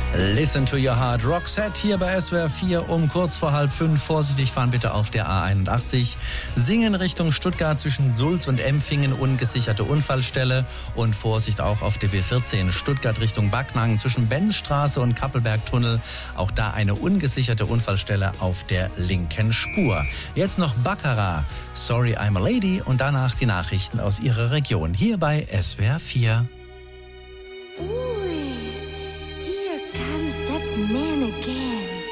Listen to your heart. Roxette hier bei SWR 4 um kurz vor 4:30. Vorsichtig fahren bitte auf der A81. Singen Richtung Stuttgart zwischen Sulz und Empfingen, ungesicherte Unfallstelle. Und Vorsicht auch auf der B14 Stuttgart Richtung Backnang zwischen Benzstraße und Kappelbergtunnel. Auch da eine ungesicherte Unfallstelle auf der linken Spur. Jetzt noch Baccarat, Sorry I'm a Lady und danach die Nachrichten aus Ihrer Region. Hier bei SWR 4.